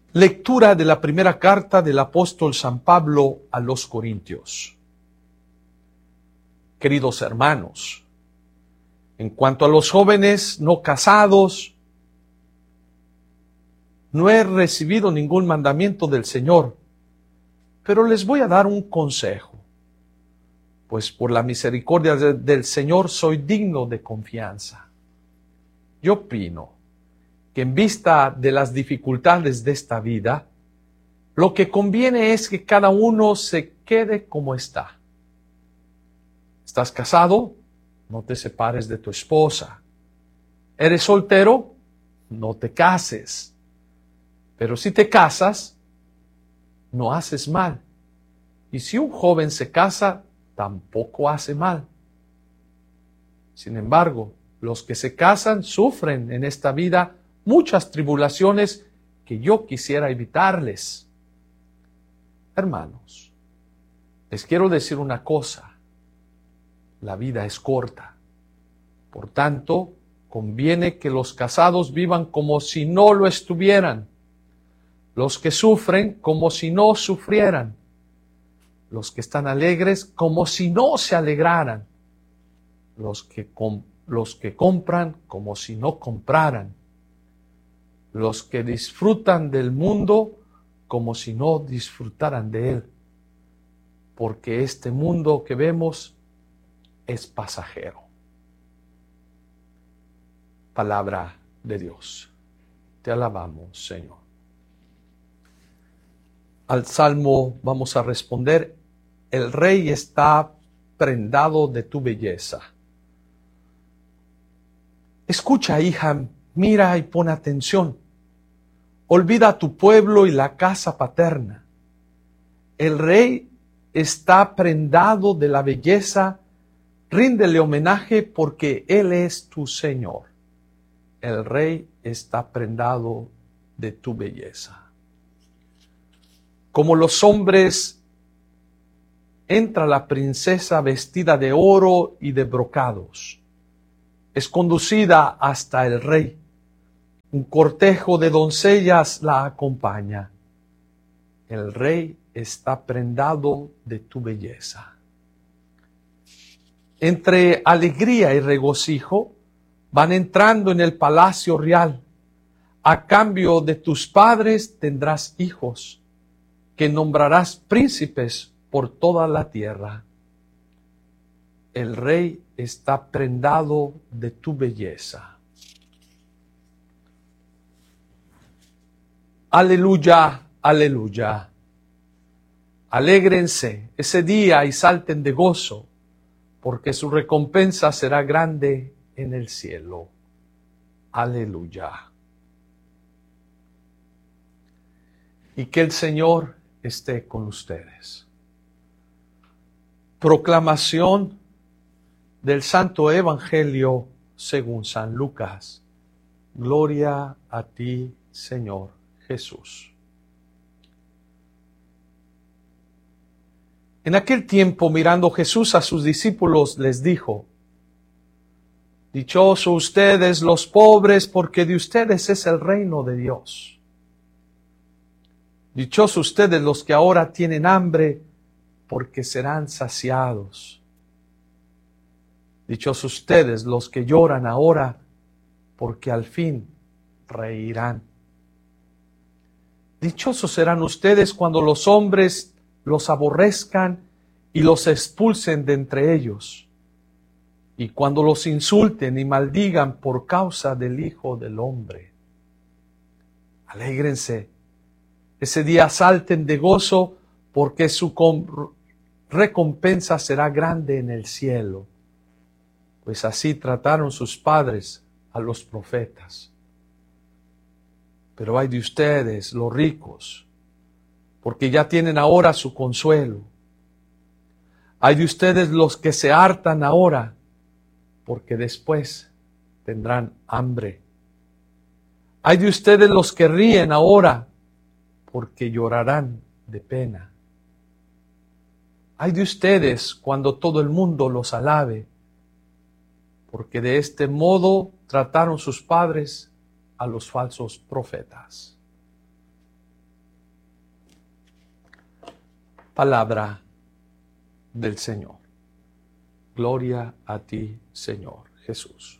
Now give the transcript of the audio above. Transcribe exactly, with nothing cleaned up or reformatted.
Lectura de la primera carta del apóstol San Pablo a los Corintios. Queridos hermanos, en cuanto a los jóvenes no casados, no he recibido ningún mandamiento del Señor, pero les voy a dar un consejo, pues por la misericordia de, del Señor soy digno de confianza. Yo opino que en vista de las dificultades de esta vida, lo que conviene es que cada uno se quede como está. ¿Estás casado? No te separes de tu esposa. ¿Eres soltero? No te cases. Pero si te casas, no haces mal. Y si un joven se casa, tampoco hace mal. Sin embargo, los que se casan sufren en esta vida muchas tribulaciones que yo quisiera evitarles. Hermanos, les quiero decir una cosa. La vida es corta. Por tanto, conviene que los casados vivan como si no lo estuvieran. Los que sufren como si no sufrieran. Los que están alegres como si no se alegraran. Los que, com- los que compran como si no compraran. Los que disfrutan del mundo como si no disfrutaran de él. Porque este mundo que vemos es pasajero. Palabra de Dios. Te alabamos, Señor. Al Salmo vamos a responder: el Rey está prendado de tu belleza. Escucha, hija, mira y pon atención. Olvida a tu pueblo y la casa paterna. El Rey está prendado de la belleza. Ríndele homenaje porque Él es tu Señor. El Rey está prendado de tu belleza. Como los hombres, entra la princesa vestida de oro y de brocados. Es conducida hasta el rey. Un cortejo de doncellas la acompaña. El rey está prendado de tu belleza. Entre alegría y regocijo van entrando en el palacio real. A cambio de tus padres tendrás hijos, que nombrarás príncipes por toda la tierra. El rey está prendado de tu belleza. Aleluya, aleluya. Alégrense ese día y salten de gozo, porque su recompensa será grande en el cielo. Aleluya. Y que el Señor esté con ustedes. Proclamación del Santo Evangelio según San Lucas. Gloria a ti, Señor Jesús. En aquel tiempo, mirando Jesús a sus discípulos, les dijo: dichosos ustedes los pobres, porque de ustedes es el reino de Dios. Dichosos ustedes los que ahora tienen hambre, porque serán saciados. Dichosos ustedes los que lloran ahora, porque al fin reirán. Dichosos serán ustedes cuando los hombres los aborrezcan y los expulsen de entre ellos, y cuando los insulten y maldigan por causa del Hijo del Hombre. Alégrense, ese día salten de gozo, porque su recompensa será grande en el cielo, pues así trataron sus padres a los profetas. Pero ay de ustedes, los ricos, porque ya tienen ahora su consuelo. Ay de ustedes los que se hartan ahora, porque después tendrán hambre. Ay de ustedes los que ríen ahora, porque llorarán de pena. Ay de ustedes cuando todo el mundo los alabe, porque de este modo trataron sus padres a los falsos profetas. Palabra del Señor. Gloria a ti, Señor Jesús.